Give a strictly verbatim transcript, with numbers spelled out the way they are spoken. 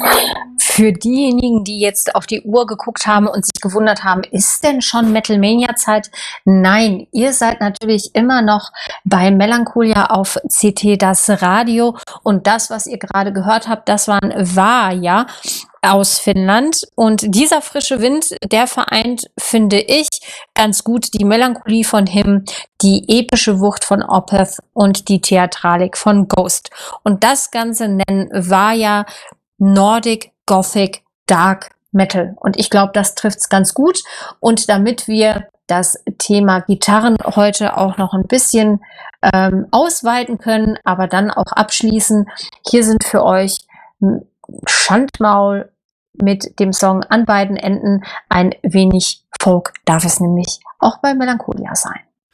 Für diejenigen, die jetzt auf die Uhr geguckt haben und sich gewundert haben, ist denn schon Metal-Mania-Zeit? Nein, ihr seid natürlich immer noch bei Melancholia auf C T das Radio. Und das, was ihr gerade gehört habt, das waren Vaaja aus Finnland. Und dieser frische Wind, der vereint, finde ich, ganz gut die Melancholie von Him, die epische Wucht von Opeth und die Theatralik von Ghost. Und das Ganze nennen Vaaja Nordic Gothic Dark Metal. Und ich glaube, das trifft's ganz gut. Und damit wir das Thema Gitarren heute auch noch ein bisschen ähm, ausweiten können, aber dann auch abschließen, hier sind für euch Schandmaul mit dem Song An beiden Enden. Ein wenig Folk darf es nämlich auch bei Melancholia sein.